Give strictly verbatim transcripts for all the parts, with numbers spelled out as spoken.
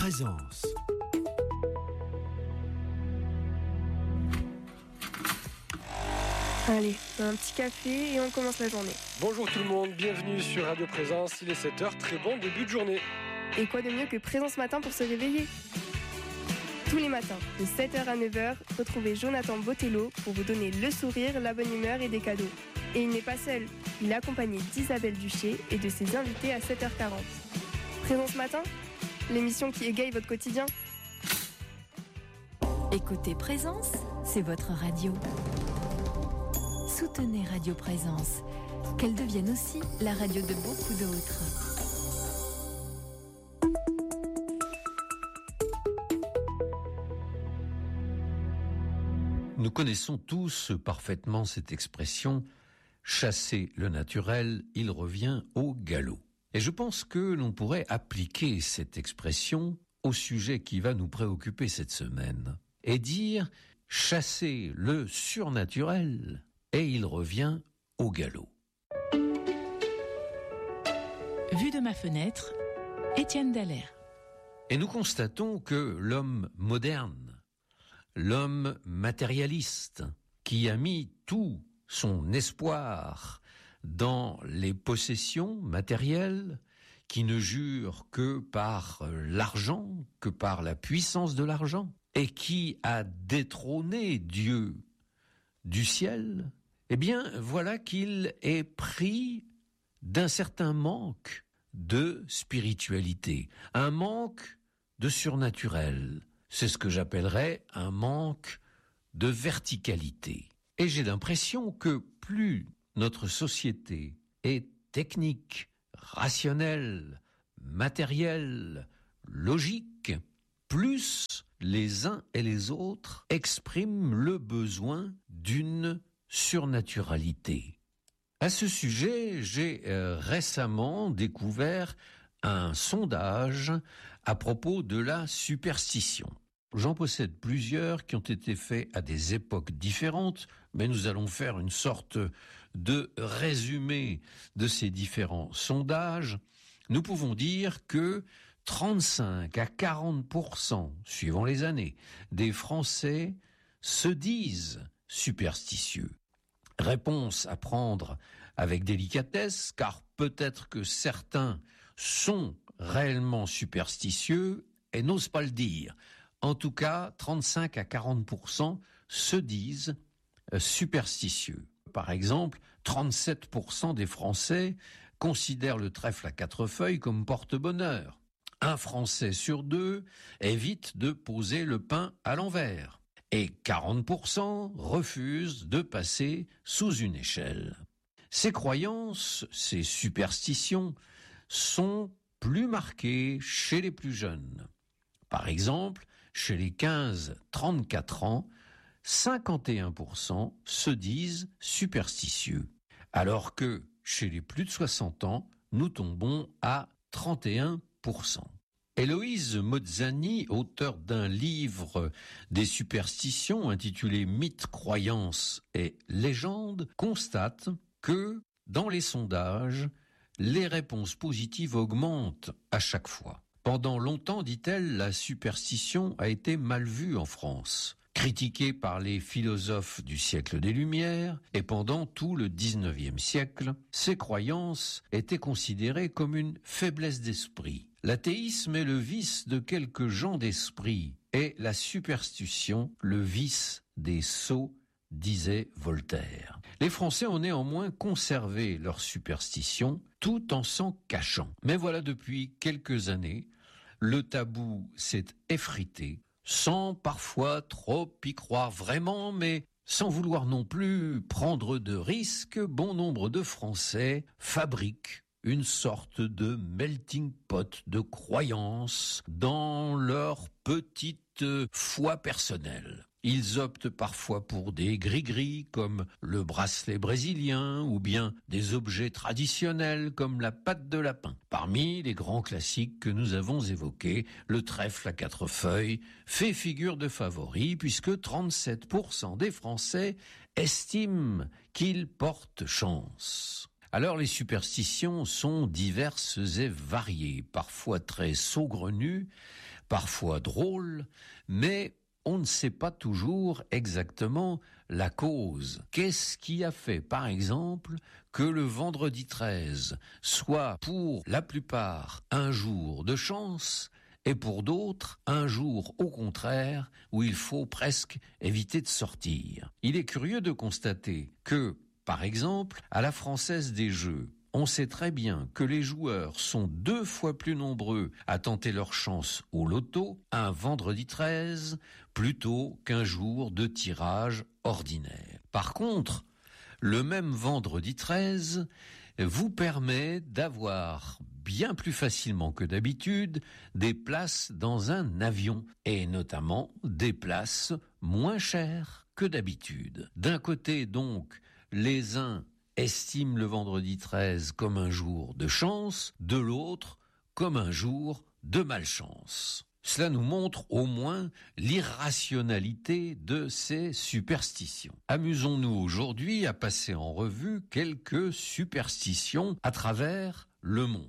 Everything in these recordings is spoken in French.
Présence. Allez, un petit café et on commence la journée. Bonjour tout le monde, bienvenue sur Radio Présence, il est sept heures, très bon début de journée. Et quoi de mieux que Présence Matin pour se réveiller ? Tous les matins, de sept heures à neuf heures, retrouvez Jonathan Botello pour vous donner le sourire, la bonne humeur et des cadeaux. Et il n'est pas seul, il est accompagné d'Isabelle Duché et de ses invités à sept heures quarante. Présence Matin, l'émission qui égaye votre quotidien. Écoutez Présence, c'est votre radio. Soutenez Radio Présence, qu'elle devienne aussi la radio de beaucoup d'autres. Nous connaissons tous parfaitement cette expression « chasser le naturel, il revient au galop ». Et je pense que l'on pourrait appliquer cette expression au sujet qui va nous préoccuper cette semaine et dire « chasser le surnaturel ». Et il revient au galop. Vue de ma fenêtre, Étienne Dallaire. Et nous constatons que l'homme moderne, l'homme matérialiste, qui a mis tout son espoir dans les possessions matérielles, qui ne jure que par l'argent, que par la puissance de l'argent, et qui a détrôné Dieu du ciel, eh bien, voilà qu'il est pris d'un certain manque de spiritualité, un manque de surnaturel. C'est ce que j'appellerais un manque de verticalité. Et j'ai l'impression que plus notre société est technique, rationnelle, matérielle, logique, plus les uns et les autres expriment le besoin d'une surnaturalité. À ce sujet, j'ai euh, récemment découvert un sondage à propos de la superstition. J'en possède plusieurs qui ont été faits à des époques différentes, mais nous allons faire une sorte de résumé de ces différents sondages. Nous pouvons dire que trente-cinq à quarante pour cent, suivant les années, des Français se disent superstitieux. Réponse à prendre avec délicatesse, car peut-être que certains sont réellement superstitieux et n'osent pas le dire. En tout cas, trente-cinq à quarante pour cent se disent superstitieux. Par exemple, trente-sept pour cent des Français considèrent le trèfle à quatre feuilles comme porte-bonheur. Un Français sur deux évite de poser le pain à l'envers. Et quarante pour cent refusent de passer sous une échelle. Ces croyances, ces superstitions, sont plus marquées chez les plus jeunes. Par exemple, chez les quinze à trente-quatre ans, cinquante et un pour cent se disent superstitieux, alors que chez les plus de soixante ans, nous tombons à trente et un pour cent. Héloïse Mozzani, auteure d'un livre des superstitions intitulé Mythes, croyances et légendes, constate que dans les sondages, les réponses positives augmentent à chaque fois. Pendant longtemps, dit-elle, la superstition a été mal vue en France, critiquée par les philosophes du siècle des Lumières, et pendant tout le dix-neuvième siècle, ces croyances étaient considérées comme une faiblesse d'esprit. L'athéisme est le vice de quelques gens d'esprit, et la superstition le vice des sots, disait Voltaire. Les Français ont néanmoins conservé leur superstition tout en s'en cachant. Mais voilà, depuis quelques années, le tabou s'est effrité, sans parfois trop y croire vraiment, mais sans vouloir non plus prendre de risques. Bon nombre de Français fabriquent une sorte de melting pot de croyances dans leur petite foi personnelle. Ils optent parfois pour des gris-gris comme le bracelet brésilien ou bien des objets traditionnels comme la patte de lapin. Parmi les grands classiques que nous avons évoqués, le trèfle à quatre feuilles fait figure de favori puisque trente-sept pour cent des Français estiment qu'il porte chance. Alors les superstitions sont diverses et variées, parfois très saugrenues, parfois drôle, mais on ne sait pas toujours exactement la cause. Qu'est-ce qui a fait, par exemple, que le vendredi treize soit pour la plupart un jour de chance et pour d'autres un jour au contraire où il faut presque éviter de sortir? Il est curieux de constater que, par exemple, à la Française des Jeux, on sait très bien que les joueurs sont deux fois plus nombreux à tenter leur chance au loto un vendredi treize plutôt qu'un jour de tirage ordinaire. Par contre, le même vendredi treize vous permet d'avoir bien plus facilement que d'habitude des places dans un avion et notamment des places moins chères que d'habitude. D'un côté donc, les uns estime le vendredi treize comme un jour de chance, de l'autre comme un jour de malchance. Cela nous montre au moins l'irrationalité de ces superstitions. Amusons-nous aujourd'hui à passer en revue quelques superstitions à travers le monde.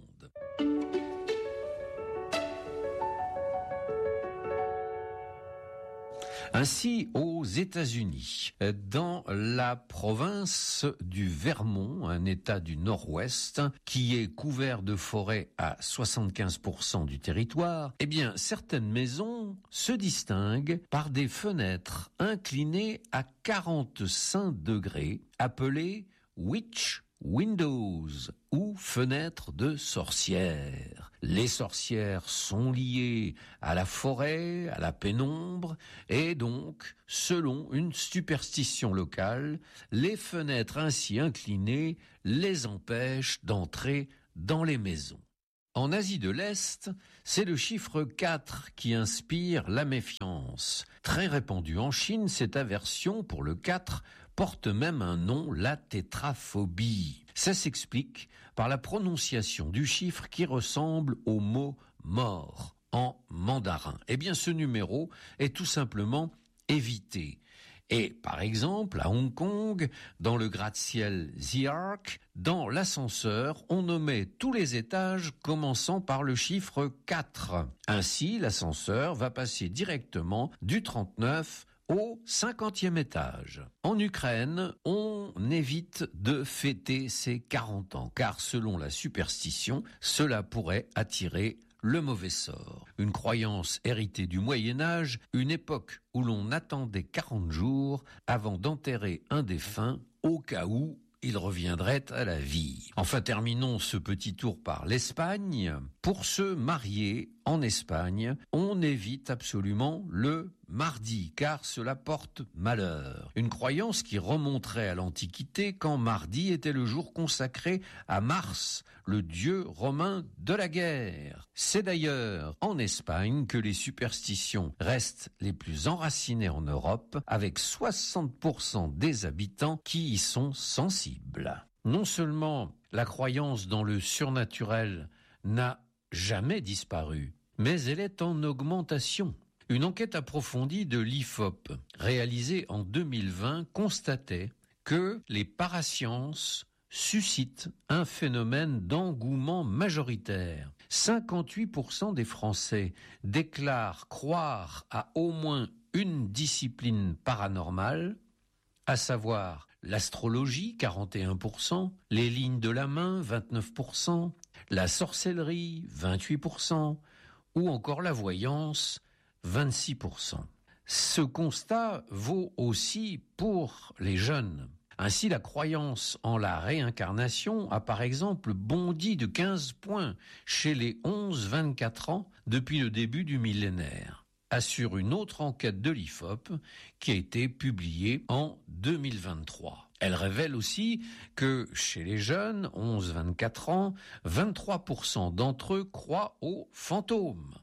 Ainsi, aux États-Unis, dans la province du Vermont, un État du Nord-Ouest, qui est couvert de forêts à soixante-quinze pour cent du territoire, eh bien, certaines maisons se distinguent par des fenêtres inclinées à quarante-cinq degrés, appelées witch windows ou fenêtres de sorcières. Les sorcières sont liées à la forêt, à la pénombre, et donc, selon une superstition locale, les fenêtres ainsi inclinées les empêchent d'entrer dans les maisons. En Asie de l'Est, c'est le chiffre quatre qui inspire la méfiance. Très répandue en Chine, cette aversion pour le quatre porte même un nom, la tétraphobie. Ça s'explique par la prononciation du chiffre qui ressemble au mot « mort » en mandarin. Eh bien, ce numéro est tout simplement évité. Et par exemple, à Hong Kong, dans le gratte-ciel The Arc, dans l'ascenseur, on nommait tous les étages commençant par le chiffre quatre. Ainsi, l'ascenseur va passer directement du trente-neuf au cinquantième étage. En Ukraine, on évite de fêter ses quarante ans, car selon la superstition, cela pourrait attirer le mauvais sort. Une croyance héritée du Moyen-Âge, une époque où l'on attendait quarante jours avant d'enterrer un défunt au cas où il reviendrait à la vie. Enfin, terminons ce petit tour par l'Espagne. Pour se marier en Espagne, on évite absolument le mardi, car cela porte malheur. Une croyance qui remonterait à l'Antiquité, quand mardi était le jour consacré à Mars, le dieu romain de la guerre. C'est d'ailleurs en Espagne que les superstitions restent les plus enracinées en Europe, avec soixante pour cent des habitants qui y sont sensibles. Non seulement la croyance dans le surnaturel n'a jamais disparu, mais elle est en augmentation. Une enquête approfondie de l'I F O P, réalisée en deux mille vingt, constatait que les parasciences suscitent un phénomène d'engouement majoritaire. cinquante-huit pour cent des Français déclarent croire à au moins une discipline paranormale, à savoir l'astrologie, quarante et un pour cent, les lignes de la main, vingt-neuf pour cent, la sorcellerie, vingt-huit pour cent, ou encore la voyance, vingt-six pour cent. Ce constat vaut aussi pour les jeunes. Ainsi, la croyance en la réincarnation a par exemple bondi de quinze points chez les onze vingt-quatre ans depuis le début du millénaire, assure une autre enquête de l'I F O P qui a été publiée en deux mille vingt-trois. Elle révèle aussi que chez les jeunes, onze vingt-quatre ans, vingt-trois pour cent d'entre eux croient aux fantômes.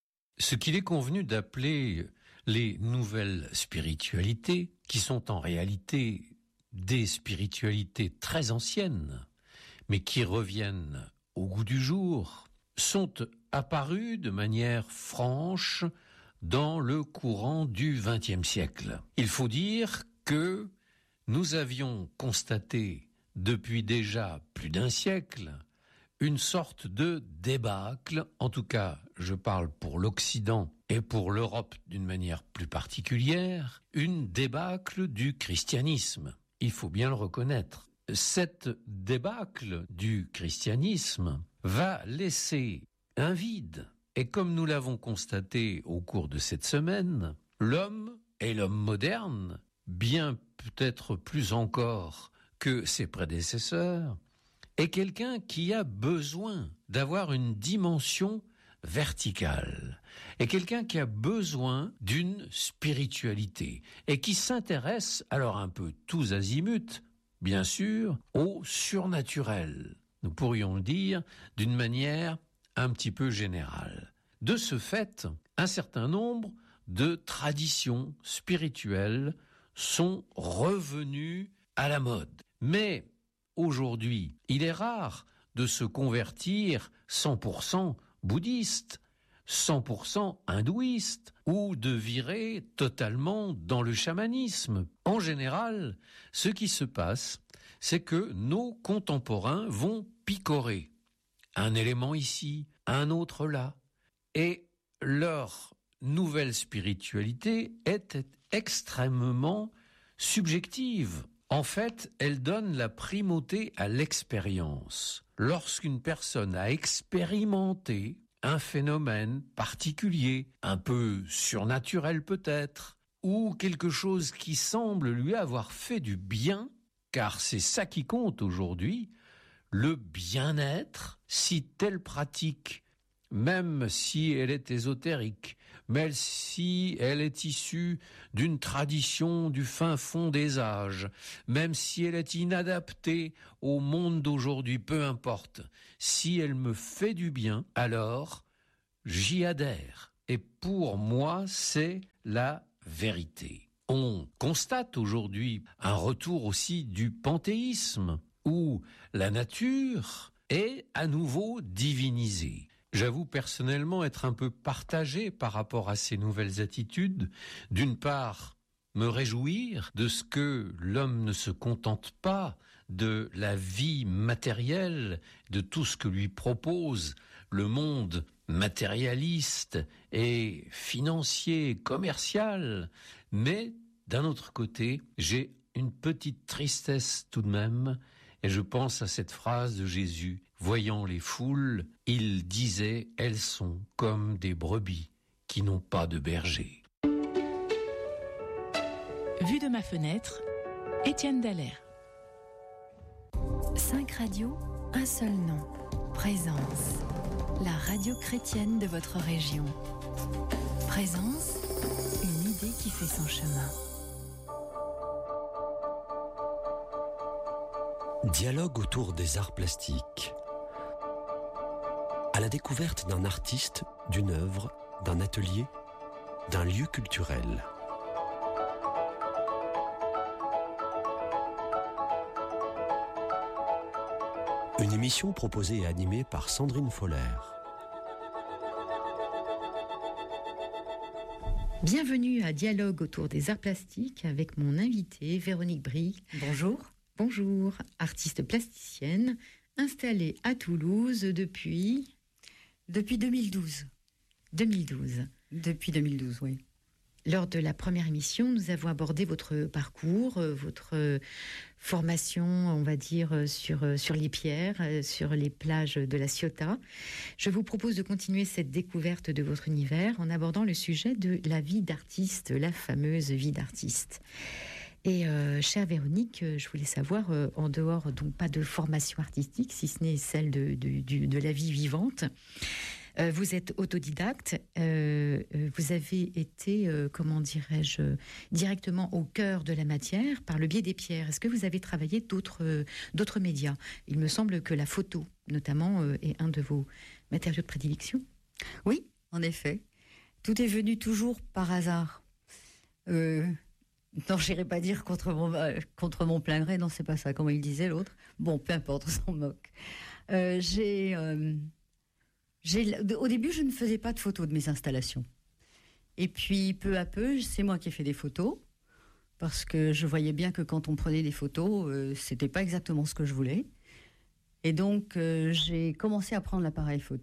Ce qu'il est convenu d'appeler les nouvelles spiritualités, qui sont en réalité des spiritualités très anciennes, mais qui reviennent au goût du jour, sont apparues de manière franche dans le courant du vingtième siècle. Il faut dire que nous avions constaté depuis déjà plus d'un siècle une sorte de débâcle, en tout cas je parle pour l'Occident et pour l'Europe d'une manière plus particulière, une débâcle du christianisme. Il faut bien le reconnaître. Cette débâcle du christianisme va laisser un vide. Et comme nous l'avons constaté au cours de cette semaine, l'homme et l'homme moderne, bien peut-être plus encore que ses prédécesseurs, est quelqu'un qui a besoin d'avoir une dimension verticale, est quelqu'un qui a besoin d'une spiritualité et qui s'intéresse, alors un peu tous azimuts, bien sûr, au surnaturel. Nous pourrions le dire d'une manière un petit peu générale. De ce fait, un certain nombre de traditions spirituelles sont revenues à la mode. Mais aujourd'hui, il est rare de se convertir cent pour cent bouddhiste, cent pour cent hindouiste, ou de virer totalement dans le chamanisme. En général, ce qui se passe, c'est que nos contemporains vont picorer. Un élément ici, un autre là. Et leur nouvelle spiritualité est extrêmement subjective. En fait, elle donne la primauté à l'expérience. Lorsqu'une personne a expérimenté un phénomène particulier, un peu surnaturel peut-être, ou quelque chose qui semble lui avoir fait du bien, car c'est ça qui compte aujourd'hui, le bien-être, si telle pratique, même si elle est ésotérique, même si elle est issue d'une tradition du fin fond des âges, même si elle est inadaptée au monde d'aujourd'hui, peu importe, si elle me fait du bien, alors j'y adhère. Et pour moi, c'est la vérité. On constate aujourd'hui un retour aussi du panthéisme, où la nature est à nouveau divinisée. J'avoue personnellement être un peu partagé par rapport à ces nouvelles attitudes. D'une part, me réjouir de ce que l'homme ne se contente pas de la vie matérielle, de tout ce que lui propose le monde matérialiste et financier, commercial. Mais d'un autre côté, j'ai une petite tristesse tout de même. Et je pense à cette phrase de Jésus. Voyant les foules, il disait « Elles sont comme des brebis qui n'ont pas de berger ». Vue de ma fenêtre, Étienne Dallaire. Cinq radios, un seul nom. Présence. La radio chrétienne de votre région. Présence, une idée qui fait son chemin. Dialogue autour des arts plastiques. À la découverte d'un artiste, d'une œuvre, d'un atelier, d'un lieu culturel. Une émission proposée et animée par Sandrine Foller. Bienvenue à Dialogue autour des arts plastiques avec mon invitée Véronique Brie. Bonjour. Bonjour, artiste plasticienne, installée à Toulouse depuis... Depuis deux mille douze. deux mille douze. Depuis deux mille douze, oui. Lors de la première émission, nous avons abordé votre parcours, votre formation, on va dire, sur, sur les pierres, sur les plages de la Ciotat. Je vous propose de continuer cette découverte de votre univers en abordant le sujet de la vie d'artiste, la fameuse vie d'artiste. Et euh, chère Véronique, je voulais savoir, euh, en dehors donc pas de formation artistique, si ce n'est celle de, de, de, de la vie vivante, euh, vous êtes autodidacte, euh, vous avez été, euh, comment dirais-je, directement au cœur de la matière par le biais des pierres. Est-ce que vous avez travaillé d'autres, euh, d'autres médias ? Il me semble que la photo, notamment, euh, est un de vos matériaux de prédilection. Oui, en effet. Tout est venu toujours par hasard. Euh... Non, je n'irai pas dire contre mon, euh, contre mon plein gré, non, c'est pas ça, comme il disait l'autre. Bon, peu importe, on s'en moque. Euh, j'ai, euh, j'ai, au début, je ne faisais pas de photos de mes installations. Et puis, peu à peu, c'est moi qui ai fait des photos, parce que je voyais bien que quand on prenait des photos, euh, c'était pas exactement ce que je voulais. Et donc, euh, j'ai commencé à prendre l'appareil photo.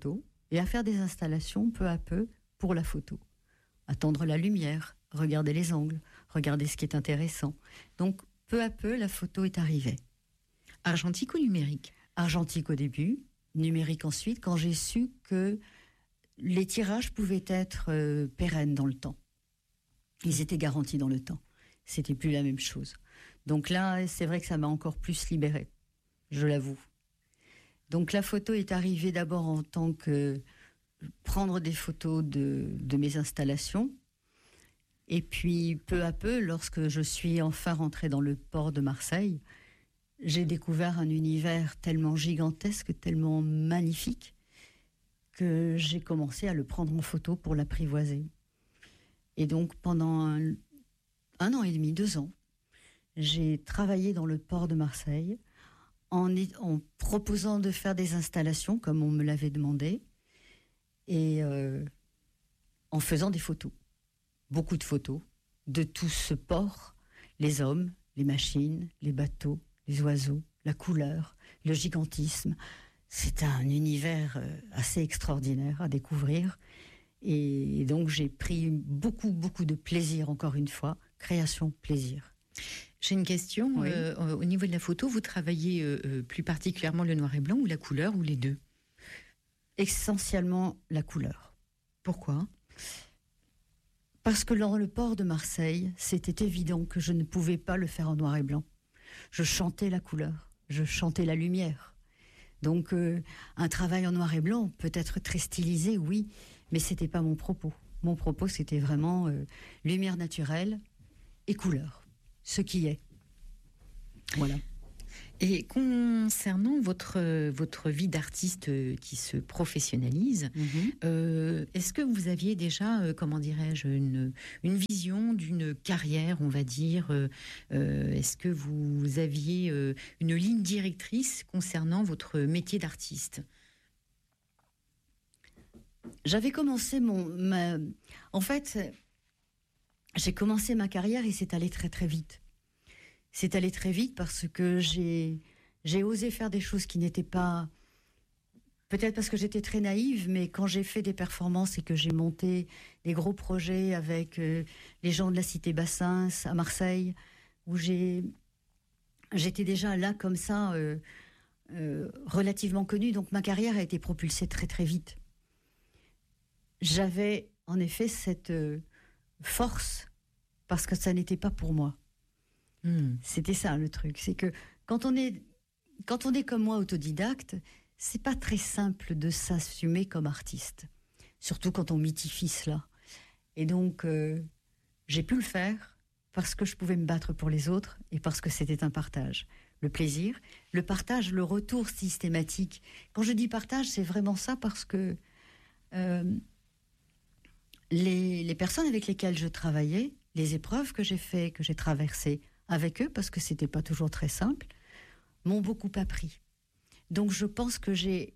et à faire des installations peu à peu pour la photo. Attendre la lumière, regarder les angles, regarder ce qui est intéressant. Donc, peu à peu, la photo est arrivée. Argentique ou numérique ? Argentique au début, numérique ensuite, quand j'ai su que les tirages pouvaient être euh, pérennes dans le temps. Ils étaient garantis dans le temps. C'était plus la même chose. Donc là, c'est vrai que ça m'a encore plus libérée, je l'avoue. Donc la photo est arrivée d'abord en tant que prendre des photos de, de mes installations. Et puis peu à peu, lorsque je suis enfin rentrée dans le port de Marseille, j'ai découvert un univers tellement gigantesque, tellement magnifique, que j'ai commencé à le prendre en photo pour l'apprivoiser. Et donc pendant un, un an et demi, deux ans, j'ai travaillé dans le port de Marseille en, en proposant de faire des installations comme on me l'avait demandé et euh, en faisant des photos. Beaucoup de photos de tout ce port, les hommes, les machines, les bateaux, les oiseaux, la couleur, le gigantisme. C'est un univers assez extraordinaire à découvrir. Et donc j'ai pris beaucoup, beaucoup de plaisir, encore une fois. Création, plaisir. J'ai une question. Oui. Euh, au niveau de la photo, vous travaillez euh, plus particulièrement le noir et blanc ou la couleur ou les deux ? Essentiellement la couleur. Pourquoi ? Parce que dans le port de Marseille, c'était évident que je ne pouvais pas le faire en noir et blanc. Je chantais la couleur, je chantais la lumière. Donc euh, un travail en noir et blanc peut être très stylisé, oui, mais c'était pas mon propos. Mon propos, c'était vraiment euh, lumière naturelle et couleur, ce qui est. Voilà. Et concernant votre, votre vie d'artiste qui se professionnalise, Mm-hmm. euh, est-ce que vous aviez déjà, euh, comment dirais-je, une, une vision d'une carrière, on va dire euh, euh, est-ce que vous aviez euh, une ligne directrice concernant votre métier d'artiste ? J'avais commencé mon... Ma... En fait, j'ai commencé ma carrière et c'est allé très très vite. C'est allé très vite parce que j'ai, j'ai osé faire des choses qui n'étaient pas... Peut-être parce que j'étais très naïve, mais quand j'ai fait des performances et que j'ai monté des gros projets avec euh, les gens de la Cité Bassins à Marseille, où j'ai... j'étais déjà là comme ça, euh, euh, relativement connue, donc ma carrière a été propulsée très très vite. J'avais en effet cette euh, force parce que ça n'était pas pour moi. Hmm. C'était ça le truc, c'est que quand on est, quand on est comme moi autodidacte, c'est pas très simple de s'assumer comme artiste, surtout quand on mythifie cela. Et donc euh, j'ai pu le faire parce que je pouvais me battre pour les autres et parce que c'était un partage. Le plaisir, le partage, le retour systématique. Quand je dis partage, c'est vraiment ça parce que euh, les, les personnes avec lesquelles je travaillais, les épreuves que j'ai fait, que j'ai traversées avec eux, parce que c'était pas toujours très simple, m'ont beaucoup appris. Donc je pense que j'ai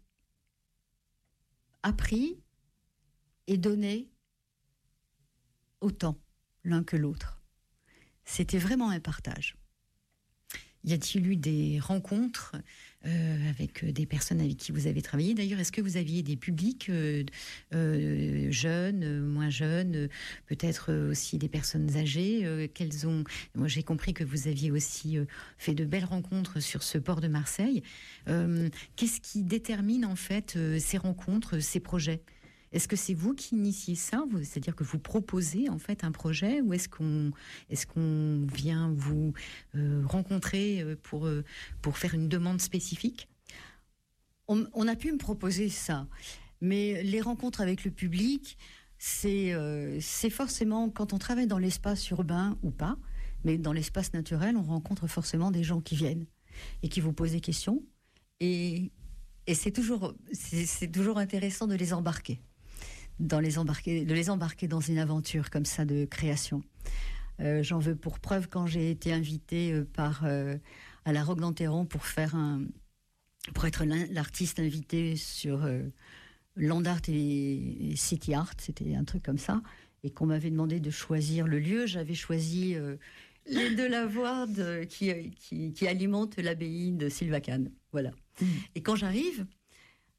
appris et donné autant l'un que l'autre. C'était vraiment un partage. Y a-t-il eu des rencontres euh, avec des personnes avec qui vous avez travaillé ? D'ailleurs, est-ce que vous aviez des publics euh, euh, jeunes, moins jeunes, peut-être aussi des personnes âgées euh, qu'elles ont... Moi, j'ai compris que vous aviez aussi euh, fait de belles rencontres sur ce port de Marseille. Euh, qu'est-ce qui détermine en fait euh, ces rencontres, ces projets ? Est-ce que c'est vous qui initiez ça, c'est-à-dire que vous proposez en fait un projet, ou est-ce qu'on, est-ce qu'on vient vous euh, rencontrer pour, euh, pour faire une demande spécifique ? on, on a pu me proposer ça, mais les rencontres avec le public, c'est, euh, c'est forcément, quand on travaille dans l'espace urbain ou pas, mais dans l'espace naturel, on rencontre forcément des gens qui viennent et qui vous posent des questions, et, et c'est, toujours, c'est, c'est toujours intéressant de les embarquer. Dans les embarquer, de les embarquer dans une aventure comme ça de création. Euh, j'en veux pour preuve quand j'ai été invitée euh, par, euh, à la Roque d'Enterron pour, faire un, pour être l'artiste invité sur euh, Land Art et, et City Art, c'était un truc comme ça, et qu'on m'avait demandé de choisir le lieu. J'avais choisi euh, les deux lavoirs qui, qui, qui alimentent l'abbaye de Sylvacane. Voilà. Mmh. Et quand j'arrive,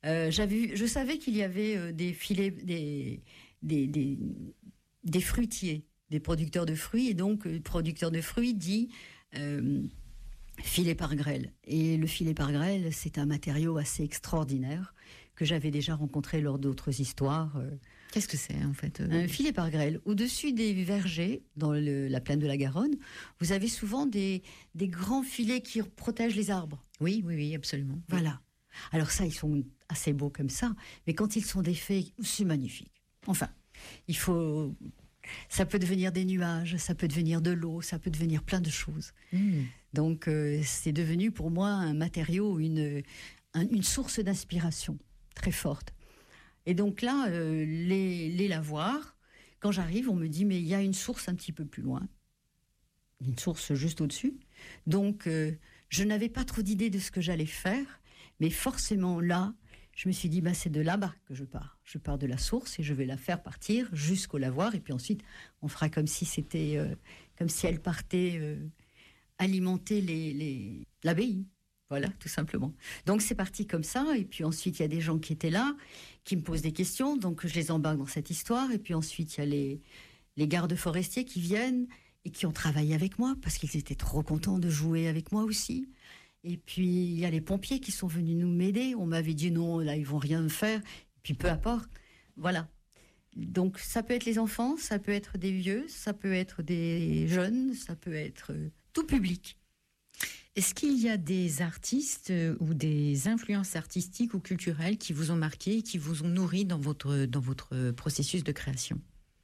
Euh, j'avais, je savais qu'il y avait euh, des filets, des, des, des, des fruitiers, des producteurs de fruits, et donc euh, producteur de fruits dit euh, filet par grêle. Et le filet par grêle, c'est un matériau assez extraordinaire que j'avais déjà rencontré lors d'autres histoires. Euh, Qu'est-ce que c'est en fait euh... Un filet par grêle. Au-dessus des vergers, dans le, la plaine de la Garonne, vous avez souvent des, des grands filets qui protègent les arbres. Oui, oui, oui, absolument. Voilà. Alors ça, ils sont assez beaux comme ça, mais quand ils sont défaits, c'est magnifique. Enfin, il faut... Ça peut devenir des nuages, ça peut devenir de l'eau, ça peut devenir plein de choses. Mmh. Donc euh, c'est devenu pour moi un matériau, une, un, une source d'inspiration très forte. Et donc là, euh, les, les lavoirs, quand j'arrive, on me dit, mais il y a une source un petit peu plus loin. Une source juste au-dessus. Donc, euh, je n'avais pas trop d'idées de ce que j'allais faire, mais forcément, là, je me suis dit, bah, c'est de là-bas que je pars. Je pars de la source et je vais la faire partir jusqu'au lavoir. Et puis ensuite, on fera comme si c'était, euh, comme si elle partait euh, alimenter les, les, l'abbaye. Voilà, tout simplement. Donc c'est parti comme ça, et puis ensuite il y a des gens qui étaient là, qui me posent des questions, donc je les embarque dans cette histoire, et puis ensuite il y a les, les gardes forestiers qui viennent et qui ont travaillé avec moi, parce qu'ils étaient trop contents de jouer avec moi aussi. Et puis il y a les pompiers qui sont venus nous m'aider, on m'avait dit non, là ils vont rien me faire, et puis peu importe, voilà. Donc ça peut être les enfants, ça peut être des vieux, ça peut être des jeunes, ça peut être tout public. Est-ce qu'il y a des artistes ou des influences artistiques ou culturelles qui vous ont marqué, qui vous ont nourri dans votre, dans votre processus de création?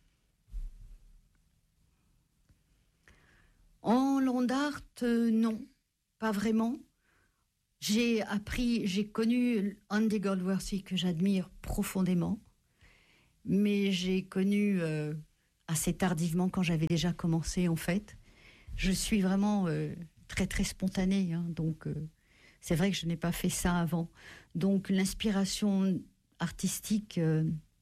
En land art, euh, non, pas vraiment. J'ai appris, j'ai connu Andy Goldworthy que j'admire profondément, mais j'ai connu euh, assez tardivement quand j'avais déjà commencé en fait. Je suis vraiment... Euh, très très spontanée, hein, donc euh, c'est vrai que je n'ai pas fait ça avant. Donc l'inspiration artistique, euh,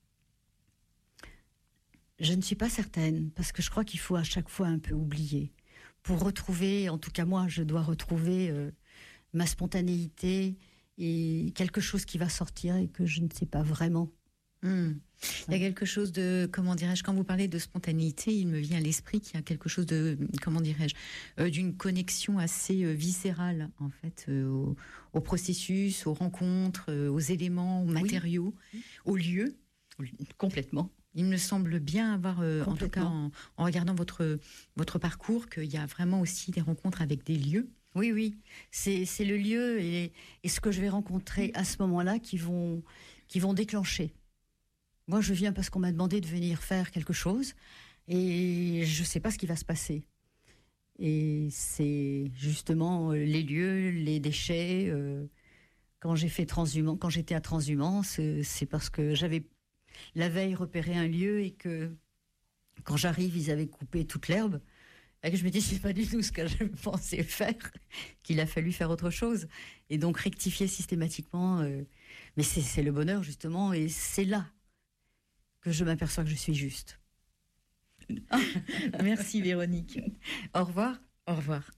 je ne suis pas certaine, parce que je crois qu'il faut à chaque fois un peu oublier, pour retrouver, en tout cas moi, je dois retrouver euh, ma spontanéité et quelque chose qui va sortir et que je ne sais pas vraiment. Mmh. Il y a quelque chose de, comment dirais-je, quand vous parlez de spontanéité, il me vient à l'esprit qu'il y a quelque chose de, comment dirais-je, euh, d'une connexion assez euh, viscérale, en fait, euh, au, au processus, aux rencontres, euh, aux éléments, aux matériaux, oui. Aux lieux. Complètement. Il me semble bien avoir, euh, en tout cas, en, en regardant votre, votre parcours, qu'il y a vraiment aussi des rencontres avec des lieux. Oui, oui. C'est, c'est le lieu et, et ce que je vais rencontrer à ce moment-là qui vont, qui vont déclencher. Moi, je viens parce qu'on m'a demandé de venir faire quelque chose et je ne sais pas ce qui va se passer. Et c'est justement les lieux, les déchets. Euh, quand j'ai fait Transhumance, quand j'étais à Transhumance, c'est parce que j'avais la veille repéré un lieu et que quand j'arrive, ils avaient coupé toute l'herbe. Et que je me dis, c'est pas du tout ce que je pensais faire, qu'il a fallu faire autre chose. Et donc rectifier systématiquement. Euh, mais c'est, c'est le bonheur, justement, et c'est là que je m'aperçois que je suis juste. Merci Véronique. Au revoir. Au revoir.